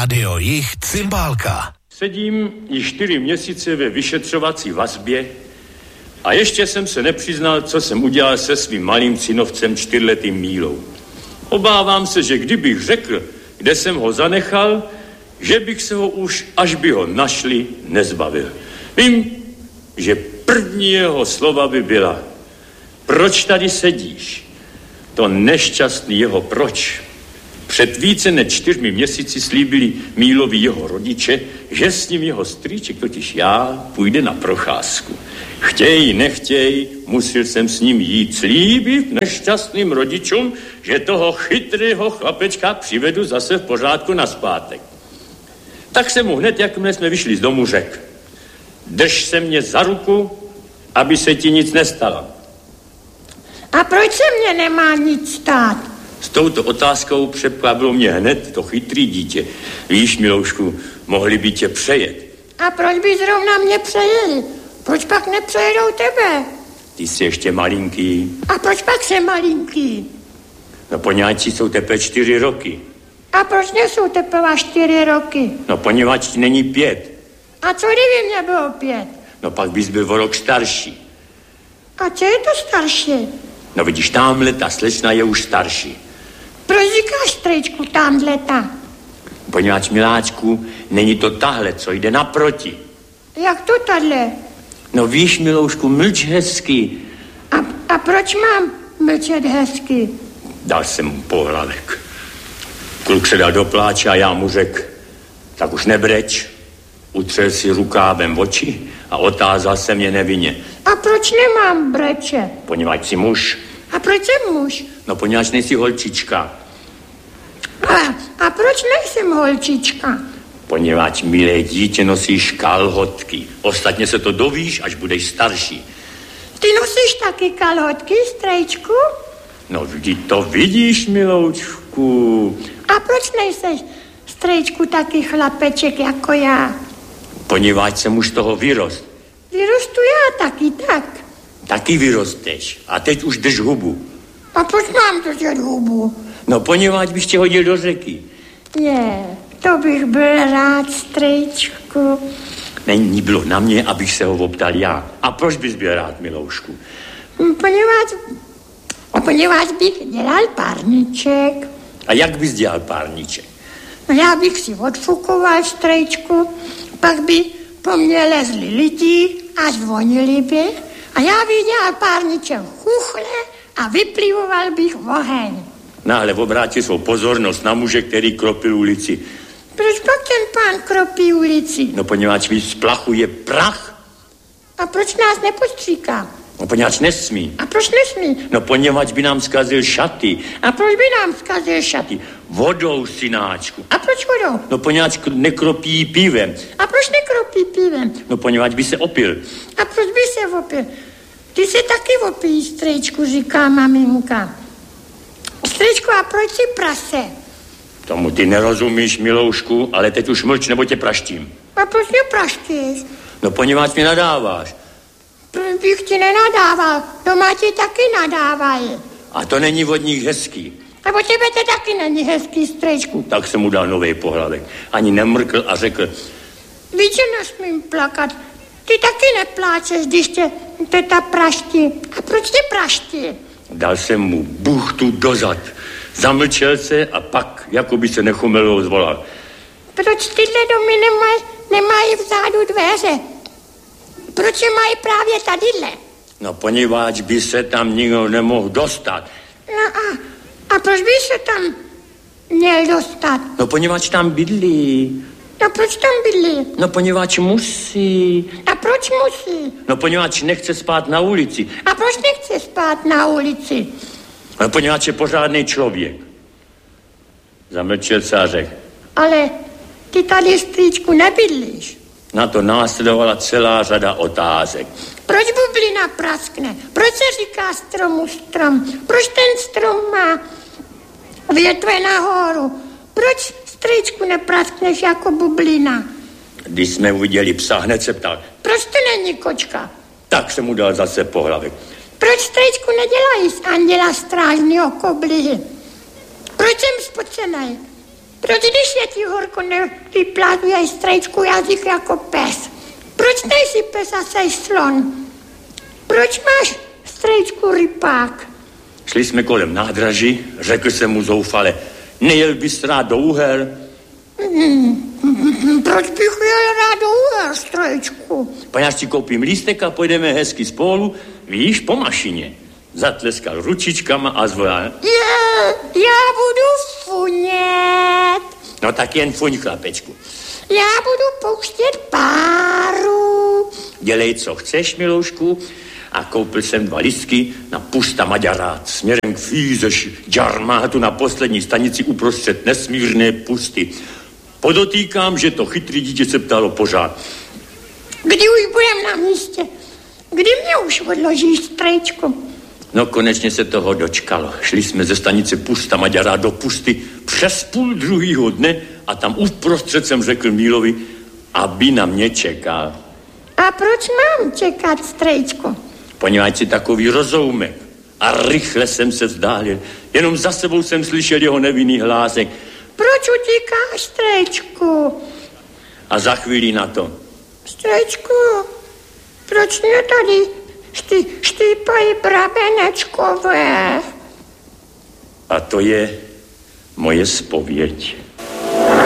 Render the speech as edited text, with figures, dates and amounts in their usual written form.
Rádio Jich Cymbálka. Sedím již 4 měsíce ve vyšetřovací vazbě a ještě jsem se nepřiznal, co jsem udělal se svým malým synovcem 4letým Mílou. Obávám se, že kdybych řekl, kde jsem ho zanechal, že bych se ho už, až by ho našli, nezbavil. Vím, že první jeho slova by byla: proč tady sedíš? To nešťastný jeho proč. Před více než 4 měsíci slíbili Mílovi jeho rodiče, že s ním jeho strýček, totiž já, půjde na procházku. Chtěj, nechtěj, musel jsem s ním jít, slíbit nešťastným rodičům, že toho chytrého chlapečka přivedu zase v pořádku nazpátek. Tak jsem mu hned, jakmile jsme vyšli z domu, řekl: drž se mě za ruku, aby se ti nic nestalo. A proč se mě nemá nic stát? S touto otázkou překvapilo mě hned to chytrý dítě. Víš, Miloušku, mohli by tě přejet. A proč by zrovna mě přejeli? Proč pak nepřejedou tebe? Ty jsi ještě malinký. A proč pak jsem malinký? No poněvadž jsou teprve 4 roky. A proč nejsou teprve 4 roky? No poněvadž není 5. A co kdyby mě bylo 5? No pak bys byl o rok starší. A co je to starší? No vidíš, tamhle ta slečna je už starší. Proč říkáš, strejčku, tamhle ta? Poněvadž, miláčku, není to tahle, co jde naproti. Jak to tahle? No víš, Miloušku, mlč hezky. A proč mám mlčet hezky? Dal jsem mu pohlavek. Kluk se dal do pláče a já mu řekl: tak už nebreč. Utřel si rukávem oči a otázal se mě nevinně: a proč nemám breče? Poněvadž jsi muž. A proč jsem muž? No poněvadž nejsi holčička. A proč nejsem holčička? Poněvadž, milé dítě, nosíš kalhotky. Ostatně se to dovíš, až budeš starší. Ty nosíš taky kalhotky, strejčku? No vždyť to vidíš, Miloučku. A proč nejseš, strejčku, taky chlapeček jako já? Poněvadž jsem už toho vyrost. Vyrostu já taky tak. Taky vyrosteš. A teď už drž hubu. A proč mám držet hubu? No poněvadž bych tě hodil do řeky. To bych byl rád, strejčku. Není bylo na mě, abych se ho optal já. A proč bys byl rád, Miloušku? Poněvadž bych dělal párníček. A jak bys dělal párníček? No já bych si odfukoval, strejčku, pak by po mně lezli lidi a zvonili by a já bych dělal párníček chuchle a vyplivoval bych oheň. Náhle obrátil svou pozornost na muže, který kropil ulici. Proč pak ten pán kropí ulici? No poněvadž mi splachuje prach. A proč nás nepostříká? No poněvadž nesmí. A proč nesmí? No poněvadž by nám zkazil šaty. A proč by nám zkazil šaty? Vodou, synáčku. A proč vodou? No poněvadž nekropí pivem. A proč nekropí pivem? No poněvadž by se opil. A proč by se opil? Ty se taky opíš, strejčku, říká maminka. Strejčku, a proč si prase? Tomu ty nerozumíš, Miloušku, ale teď už mlč, nebo tě praštím. A proč mě praštíš? No poněvadž mě nadáváš. Proč bych ti nenadával? Doma ti taky nadávají. A to není od nich hezký. A po tebe to taky není hezký, strejčku. Tak jsem mu dal novej pohlavek. Ani nemrkl a řekl: víš, že nesmím plakat. Ty taky nepláčeš, když tě teta praští. A proč tě praští? Dal jsem mu buchtu dozad. Zamlčel se a pak, jako by se nechomelo, zvolal: proč tyhle domy nemají vzadu dveře? Proč je mají právě tadyhle? No poněvadž by se tam nikdo nemohl dostat. No a proč by se tam měl dostat? No poněvadž tam bydlí. No proč tam bydlí? No poněvadž musí. A proč musí? No poněvadž nechce spát na ulici. A proč nechce spát na ulici? No poněvadž je pořádný člověk. Zamlčel se a řekl: ale ty tady, strýčku, nebydlíš. Na to následovala celá řada otázek. Proč bublina praskne? Proč se říká stromu strom? Proč ten strom má větve nahoru? Proč, strýčku, nepraskneš jako bublina? Když jsme uviděli psa, hned se ptal: proč to není kočka? Tak jsem mu dal zase pohlavek. Proč, strýčku, nedělají z anděla strážného koblihy? Proč jsem spocenej? Proč když je ti horko nevyplazuje strejčku jazyk jako pes? Proč nejsi pes a sej slon? Proč máš strejčku rypák? Šli jsme kolem nádraží, řekl jsem mu zoufale, nejel bys rád do Uher? Proč bych jel rád do Uher, strejčku? Paňáš ti koupím lístek a pojedeme hezky spolu, víš, po mašině. Zatleskal ručičkama a zvolal. Já budu funět. No tak jen fuň, chlapečku. Já budu pouštět páru. Dělej, co chceš, miloušku. A koupil jsem 2 lístky na Pusta Maďarát směrem k Fízeš Džarmátu na poslední stanici uprostřed nesmírné pusty. Podotýkám, že to chytrý dítě se ptalo pořád. Kdy už budem na místě? Kdy mě už odložíš, strejčku? No konečně se toho dočkalo. Šli jsme ze stanice Pusta Maďarát do pusty přes půl druhýho dne a tam uprostřed jsem řekl Mílovi, aby na mě čekal. A proč mám čekat, strejčku? Poněvadž si takový rozoumek. A rychle jsem se vzdálil. Jenom za sebou jsem slyšel jeho nevinný hlásek. Proč utíkáš, strejčku? A za chvíli na to. Strejčku, proč mě tady štípají brabenečkové? A to je moje zpověď.